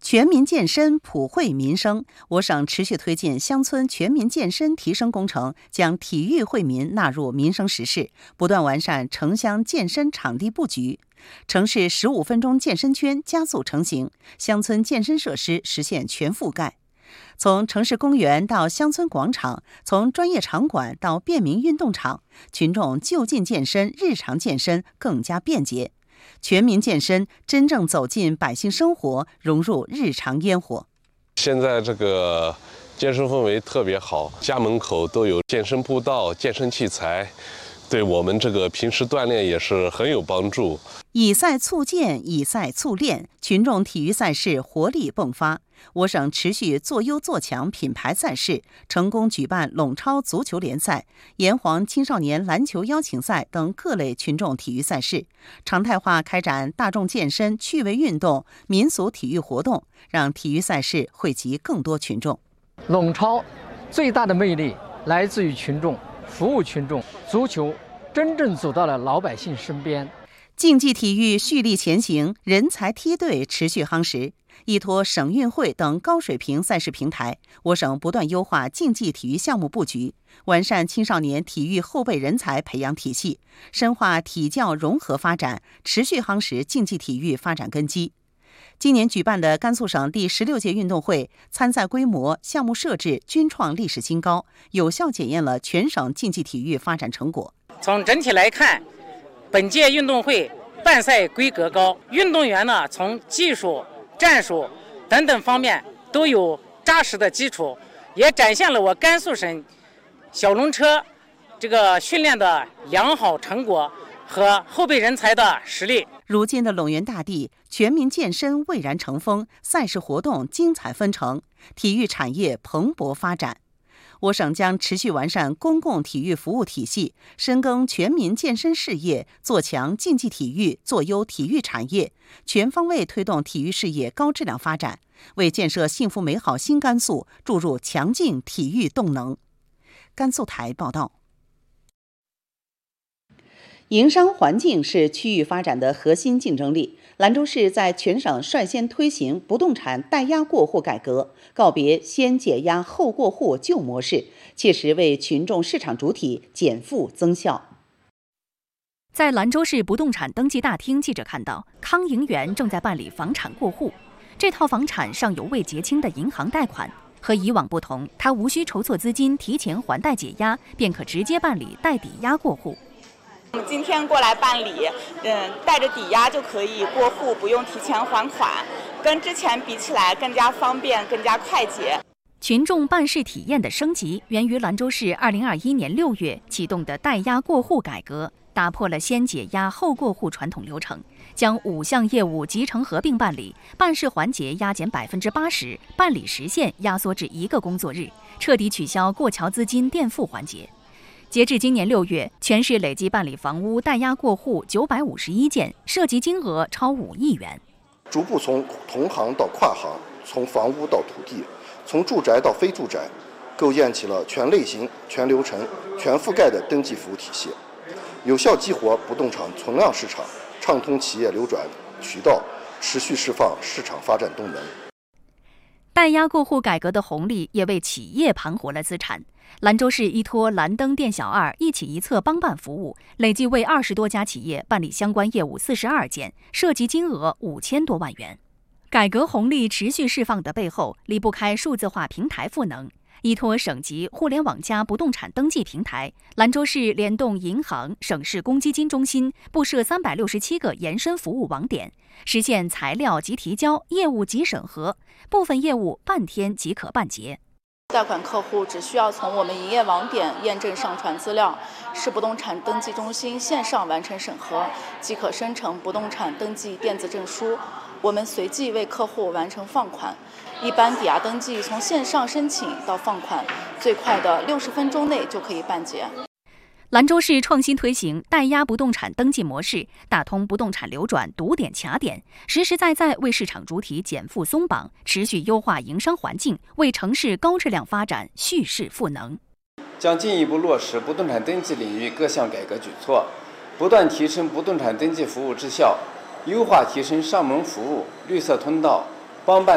全民健身普惠民生，我省持续推进乡村全民健身提升工程，将体育惠民纳入民生实事，不断完善城乡健身场地布局，城市15分钟健身圈加速成型，乡村健身设施实现全覆盖。从城市公园到乡村广场，从专业场馆到便民运动场，群众就近健身、日常健身更加便捷。全民健身真正走进百姓生活，融入日常烟火。 现在这个健身氛围特别好，家门口都有健身步道、健身器材，对我们这个平时锻炼也是很有帮助。 以赛促健，以赛促练，群众体育赛事活力迸发。我省持续做优做强品牌赛事，成功举办陇超足球联赛、炎黄青少年篮球邀请赛等各类群众体育赛事，常态化开展大众健身、趣味运动、民俗体育活动，让体育赛事惠及更多群众。 陇超最大的魅力来自于群众，服务群众，足球真正走到了老百姓身边。 竞技体育蓄力前行，人才梯队持续夯实。依托省运会等高水平赛事平台，我省不断优化竞技体育项目布局，完善青少年体育后备人才培养体系，深化体教融合发展，持续夯实竞技体育发展根基。今年举办的甘肃省第16届运动会参赛规模、项目设置均创历史新高，有效检验了全省竞技体育发展成果。 从整体来看，本届运动会办赛规格高，运动员呢从技术、战术等等方面都有扎实的基础，也展现了我甘肃省小龙车这个训练的良好成果和后备人才的实力。 如今的陇源大地，全民健身蔚然成风，赛事活动精彩纷呈，体育产业蓬勃发展。我省将持续完善公共体育服务体系，深耕全民健身事业，做强竞技体育，做优体育产业，全方位推动体育事业高质量发展，为建设幸福美好新甘肃注入强劲体育动能。甘肃台报道。营商环境是区域发展的核心竞争力。兰州市在全省率先推行不动产代押过户改革，告别先解押后过户旧模式，切实为群众市场主体减负增效。 在兰州市不动产登记大厅，记者看到康营园正在办理房产过户。这套房产上有未结清的银行贷款，和以往不同，它无需筹措资金提前还贷解押，便可直接办理带抵押过户。 我们今天过来办理，带着抵押就可以过户，不用提前还款，跟之前比起来更加方便，更加快捷。 群众办事体验的升级源于兰州市2021年6月启动的代押过户改革，打破了先解押后过户传统流程，将5项业务集成合并办理，办事环节压减80%，办理时限压缩至1个工作日，彻底取消过桥资金垫付环节。截至今年6月，全市累计办理房屋代押过户951件，涉及金额超5亿元。 逐步从同行到跨行，从房屋到土地，从住宅到非住宅，构建起了全类型、全流程、全覆盖的登记服务体系，有效激活不动产存量市场，畅通企业流转渠道，持续释放市场发展动能。 代押过户改革的红利也为企业盘活了资产。兰州市依托蓝灯店小二一起一策帮办服务，累计为20多家企业办理相关业务42件，涉及金额5000多万元。改革红利持续释放的背后，离不开数字化平台赋能。依托省级互联网加不动产登记平台，兰州市联动银行、省市公积金中心，布设367个延伸服务网点，实现材料即提交、业务即审核，部分业务半天即可办结。 贷款客户只需要从我们营业网点验证上传资料，市不动产登记中心线上完成审核，即可生成不动产登记电子证书。我们随即为客户完成放款。一般抵押登记从线上申请到放款，最快的60分钟内就可以办结。 兰州市创新推行代押不动产登记模式，打通不动产流转堵点卡点，实实在在为市场主体减负松绑，持续优化营商环境，为城市高质量发展蓄势赋能。 将进一步落实不动产登记领域各项改革举措，不断提升不动产登记服务质效，优化提升上门服务、绿色通道、帮办